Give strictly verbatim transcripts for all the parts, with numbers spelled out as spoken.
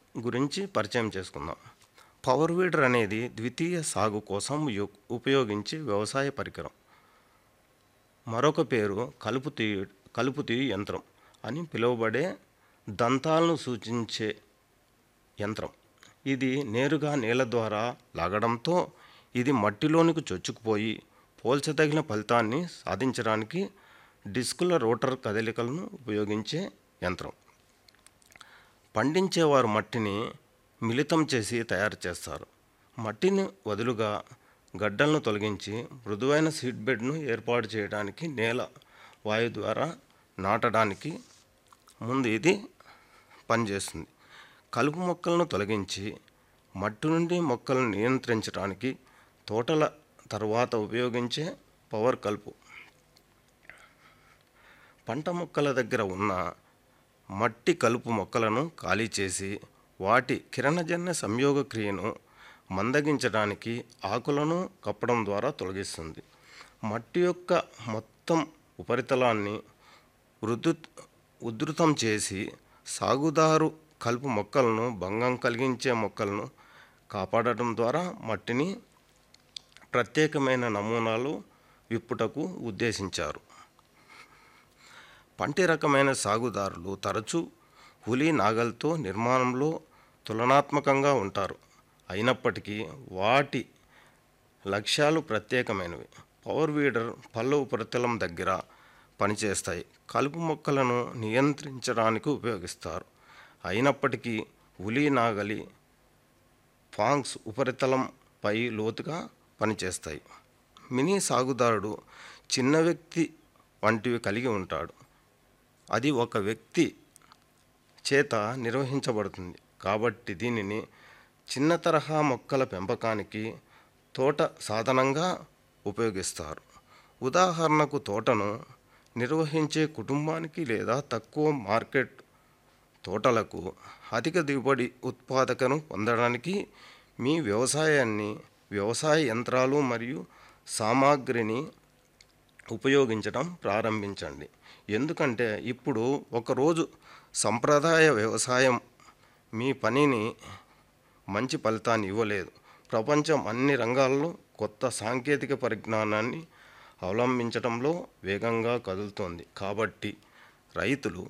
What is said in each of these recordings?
గురించి పరిచయం చేసుకుందాం. పవర్ వీడర్ అనేది ద్వితీయ సాగు కోసం యు- ఉపయోగించే వ్యవసాయ పరికరం. మరొక పేరు కలుపు తీ కలుపు తీ యంత్రం అని పిలువబడే దంతాలను సూచించే యంత్రం. ఇది నేరుగా నేల ద్వారా లాగడంతో ఇది మట్టిలోనికి చొచ్చుకుపోయి పోల్చదగిన ఫలితాన్ని సాధించడానికి డిస్కుల రోటర్ కదలికలను ఉపయోగించే యంత్రం. పండించేవారు మట్టిని మిళితం చేసి తయారు చేస్తారు. మట్టిని వదులుగా గడ్డలను తొలగించి మృదువైన సీడ్ బెడ్ను ఏర్పాటు చేయడానికి నేల వాయు ద్వారా నాటడానికి ముందు ఇది పనిచేస్తుంది. కలుపు మొక్కలను తొలగించి మట్టి నుండి మొక్కలను నియంత్రించడానికి తోటల తర్వాత ఉపయోగించే పవర్ కలుపు. పంట మొక్కల దగ్గర ఉన్న మట్టి కలుపు మొక్కలను ఖాళీ చేసి వాటి కిరణజన్య సంయోగ క్రియను మందగించడానికి ఆకులను కప్పడం ద్వారా తొలగిస్తుంది. మట్టి యొక్క మొత్తం ఉపరితలాన్ని వృద్ధు ఉధృతం చేసి సాగుదారు కలుపు మొక్కలను భంగం కలిగించే మొక్కలను కాపాడటం ద్వారా మట్టిని ప్రత్యేకమైన నమూనాలు విప్పుటకు ఉద్దేశించారు. పంటి రకమైన సాగుదారులు తరచూ హులీ నాగల్తో నిర్మాణంలో తులనాత్మకంగా ఉంటారు. అయినప్పటికీ వాటి లక్ష్యాలు ప్రత్యేకమైనవి. పవర్ వీడర్ పళ్ళ ఉపరితలం దగ్గర పనిచేస్తాయి. కలుపు మొక్కలను నియంత్రించడానికి ఉపయోగిస్తారు. అయినప్పటికీ హులీ నాగలి ఫాంగ్స్ ఉపరితలంపై లోతుగా పనిచేస్తాయి. మినీ సాగుదారుడు చిన్న వ్యక్తి వంటివి కలిగి ఉంటాడు. అది ఒక వ్యక్తి చేత నిర్వహించబడుతుంది కాబట్టి దీనిని చిన్న తరహా మొక్కల పెంపకానికి తోట సాధనంగా ఉపయోగిస్తారు. ఉదాహరణకు తోటను నిర్వహించే కుటుంబానికి లేదా తక్కువ మార్కెట్ తోటలకు అధిక దిగుబడి ఉత్పాదకను పొందడానికి మీ వ్యవసాయాన్ని వ్యవసాయ యంత్రాలు మరియు సామాగ్రిని ఉపయోగించడం ప్రారంభించండి. ఎందుకంటే ఇప్పుడు ఒకరోజు సంప్రదాయ వ్యవసాయం మీ పనిని మంచి ఫలితాన్ని ఇవ్వలేదు. ప్రపంచం అన్ని రంగాల్లో కొత్త సాంకేతిక పరిజ్ఞానాన్ని అవలంబించడంలో వేగంగా కదులుతోంది. కాబట్టి రైతులు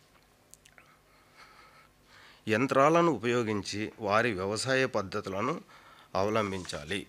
యంత్రాలను ఉపయోగించి వారి వ్యవసాయ పద్ధతులను అవలంబించాలి.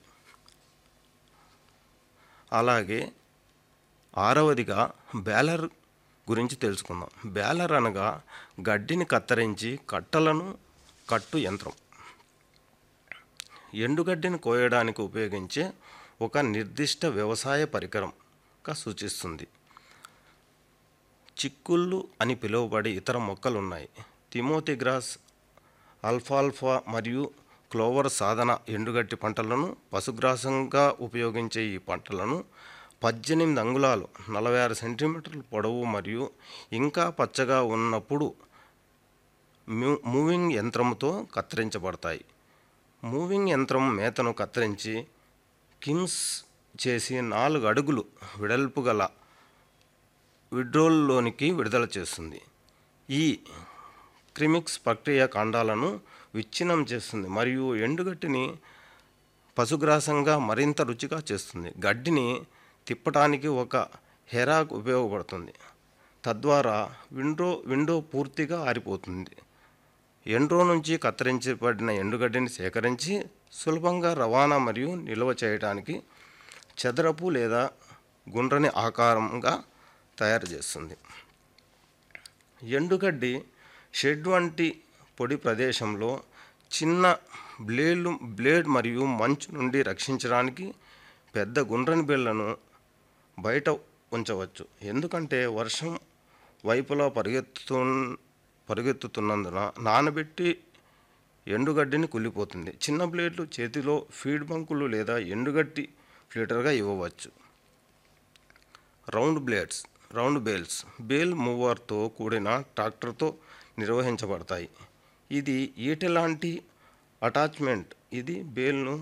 అలాగే ఆరవదిగా బేలర్ గురించి తెలుసుకుందాం. బేలర్ అనగా గడ్డిని కత్తిరించి కట్టలను కట్టు యంత్రం. ఎండుగడ్డిని కోయడానికి ఉపయోగించే ఒక నిర్దిష్ట వ్యవసాయ పరికరంగా సూచిస్తుంది. చిక్కుళ్ళు అని పిలువబడే ఇతర మొక్కలు ఉన్నాయి. తిమోతి గ్రాస్, అల్ఫాల్ఫా మరియు క్లోవర్ సాధన ఎండుగడ్డి పంటలను పశుగ్రాసంగా ఉపయోగించే ఈ పంటలను పద్దెనిమిది అంగుళాలు నలభై ఆరు సెంటీమీటర్ల పొడవు మరియు ఇంకా పచ్చగా ఉన్నప్పుడు మూవింగ్ యంత్రంతో కత్తిరించబడతాయి. మూవింగ్ యంత్రం మేతను కత్తిరించి కిమ్స్ చేసి నాలుగు అడుగులు వెడల్పు గల విడ్రోల్లోనికి విడుదల చేస్తుంది. ఈ క్రిమిక్స్ ప్రక్రియ కాండాలను విచ్ఛిన్నం చేస్తుంది మరియు ఎండుగడ్డిని పశుగ్రాసంగా మరింత రుచిగా చేస్తుంది. గడ్డిని తిప్పటానికి ఒక హెరాక్ ఉపయోగపడుతుంది. తద్వారా విండో విండో పూర్తిగా ఆరిపోతుంది. ఎండ్రో నుంచి కత్తిరించబడిన ఎండుగడ్డిని సేకరించి సులభంగా రవాణా మరియు నిల్వ చేయడానికి చదరపు లేదా గుండ్రని ఆకారంగా తయారు చేస్తుంది. ఎండుగడ్డి షెడ్ వంటి పొడి ప్రదేశంలో చిన్న బ్లేడ్ బ్లేడ్ మరియు మంచు నుండి రక్షించడానికి పెద్ద గుండ్రని బిళ్ళను బయట ఉంచవచ్చు. ఎందుకంటే వర్షం వైపులా పరిగెత్తు పరిగెత్తుతున్నందున నానబెట్టి ఎండుగడ్డిని కుళ్ళిపోతుంది. చిన్న బ్లేడ్లు చేతిలో ఫీడ్ బంకులు లేదా ఎండుగడ్డి ఫిల్టర్గా ఇవ్వవచ్చు. Round blades round bales bale మూవర్తో కూడిన ట్రాక్టర్తో నిర్వహించబడతాయి. ఇది ఈటె లాంటి అటాచ్మెంట్. ఇది బేల్ను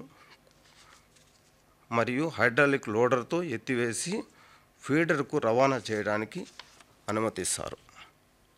మరియు హైడ్రాలిక్ లోడర్తో ఎత్తివేసి ఫీడర్కు రవాణా చేయడానికి అనుమతిస్తారు.